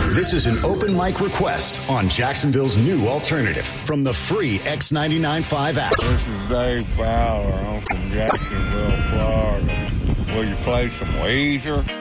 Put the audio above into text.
This is an open mic request on Jacksonville's new alternative from the free X99.5 app. This is Dave Fowler. I'm from Jacksonville, Florida. Will you play some Weezer?